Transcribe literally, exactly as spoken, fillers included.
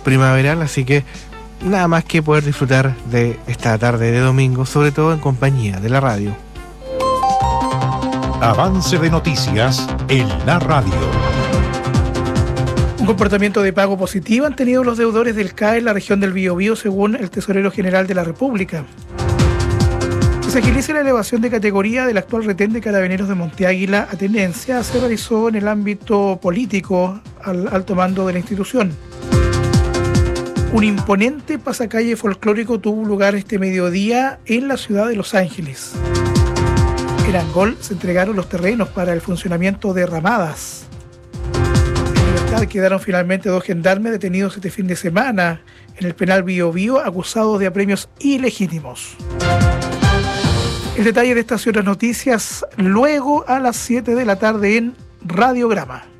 primaveral, así que nada más que poder disfrutar de esta tarde de domingo, sobre todo en compañía de la radio. Avance de noticias en la radio. Un comportamiento de pago positivo han tenido los deudores del C A E en la región del Biobío, según el Tesorero General de la República. Que se agilice la elevación de categoría del actual retén de Carabineros de Monte Águila a Tenencia se realizó en el ámbito político al alto mando de la institución. Un imponente pasacalle folclórico tuvo lugar este mediodía en la ciudad de Los Ángeles. En Angol se entregaron los terrenos para el funcionamiento de ramadas. En libertad quedaron finalmente dos gendarmes detenidos este fin de semana en el penal Biobío acusados de apremios ilegítimos. El detalle de estas y otras noticias luego a las siete de la tarde en Radiograma.